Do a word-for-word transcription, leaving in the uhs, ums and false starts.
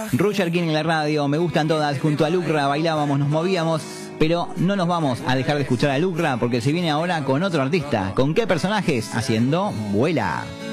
Roger King en la radio, me gustan todas. Junto a Lucra bailábamos, nos movíamos. Pero no nos vamos a dejar de escuchar a Lucra porque se viene ahora con otro artista. ¿Con qué personajes? Haciendo Vuela.